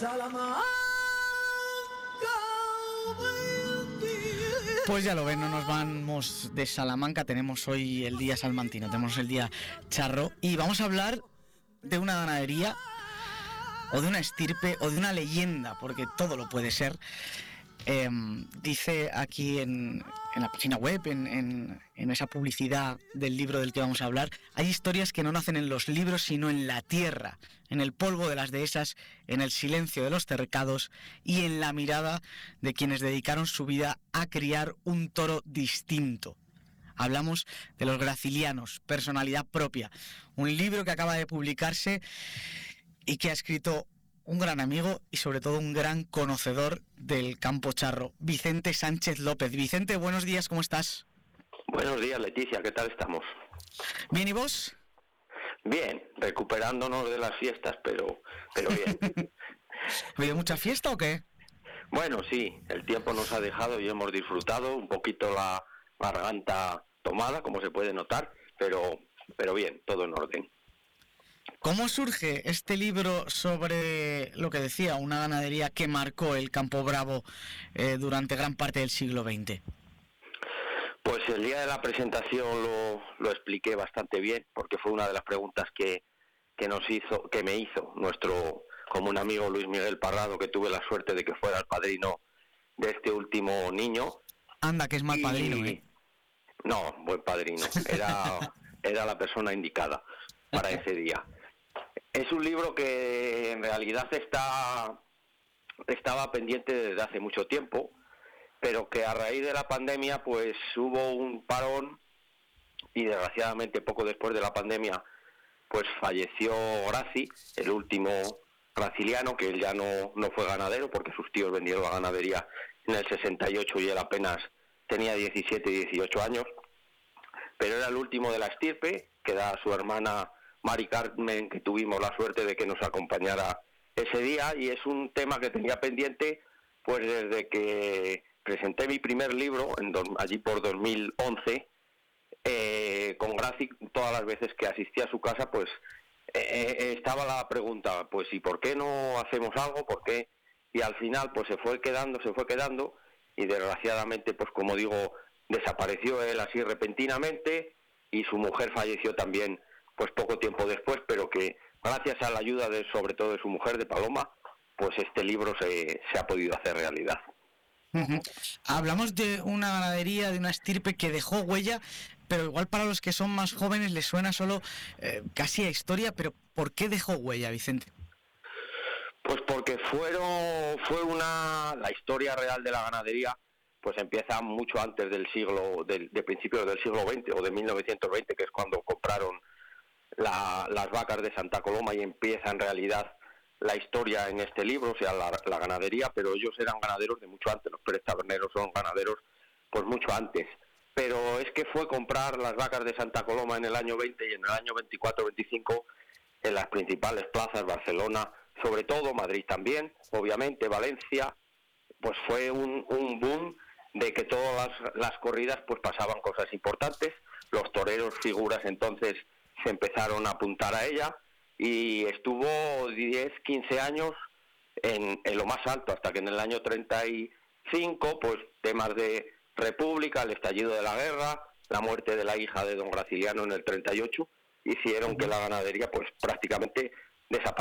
Pues ya lo ven, no nos vamos de Salamanca, tenemos hoy el día salmantino, tenemos el día charro y vamos a hablar de una ganadería o de una estirpe o de una leyenda, porque todo lo puede ser. Dice aquí en la página web, en esa publicidad del libro del que vamos a hablar, hay historias que no nacen en los libros sino en la tierra, en el polvo de las dehesas, en el silencio de los cercados y en la mirada de quienes dedicaron su vida a criar un toro distinto. Hablamos de los Gracilianos, personalidad propia, un libro que acaba de publicarse y que ha escrito un gran amigo y sobre todo un gran conocedor del campo charro, Vicente Sánchez López. Vicente, buenos días, ¿cómo estás? Buenos días, Leticia, ¿qué tal estamos? Bien, ¿y vos? Bien, recuperándonos de las fiestas, pero bien. ¿Ha habido mucha fiesta o qué? Bueno, sí, el tiempo nos ha dejado y hemos disfrutado un poquito la garganta tomada, como se puede notar, pero bien, todo en orden. ¿Cómo surge este libro sobre lo que decía, una ganadería que marcó el Campo Bravo durante gran parte del siglo XX? Pues el día de la presentación lo expliqué bastante bien, porque fue una de las preguntas que me hizo nuestro común amigo Luis Miguel Parrado, que tuve la suerte de que fuera el padrino de este último niño. Anda, que es mal padrino, ¿eh? No, buen padrino. Era la persona indicada para ese día. Es un libro que en realidad estaba pendiente desde hace mucho tiempo, pero que a raíz de la pandemia pues hubo un parón y desgraciadamente poco después de la pandemia pues falleció Graci, el último graciliano, que él ya no fue ganadero porque sus tíos vendieron la ganadería en el 68 y él apenas tenía 17, 18 años, pero era el último de la estirpe, que era su hermana Mari Carmen, que tuvimos la suerte de que nos acompañara ese día, y es un tema que tenía pendiente pues desde que presenté mi primer libro, allí por 2011, con Graci. Todas las veces que asistí a su casa pues estaba la pregunta, pues ¿y por qué no hacemos algo? ¿Por qué? Y al final pues se fue quedando, y desgraciadamente pues como digo, desapareció él así repentinamente, y su mujer falleció también pues poco tiempo después, pero que gracias a la ayuda sobre todo de su mujer, de Paloma, pues este libro se ha podido hacer realidad. Uh-huh. Hablamos de una ganadería, de una estirpe que dejó huella, pero igual para los que son más jóvenes les suena solo casi a historia, pero ¿por qué dejó huella, Vicente? Pues porque la historia real de la ganadería pues empieza mucho antes del de principios del siglo XX o de 1920, que es cuando compraron las vacas de Santa Coloma, y empieza en realidad la historia en este libro, o sea, la ganadería, pero ellos eran ganaderos de mucho antes. Los Pérez Taberneros son ganaderos pues mucho antes, pero es que fue comprar las vacas de Santa Coloma en el año 20 y en el año 24-25 en las principales plazas, Barcelona, sobre todo, Madrid también, obviamente, Valencia, pues fue un boom de que todas las corridas pues pasaban cosas importantes. Los toreros figuras entonces se empezaron a apuntar a ella, y estuvo 10, 15 años en lo más alto, hasta que en el año 35, pues temas de república, el estallido de la guerra, la muerte de la hija de don Graciliano en el 38, hicieron que la ganadería pues prácticamente desapareciera.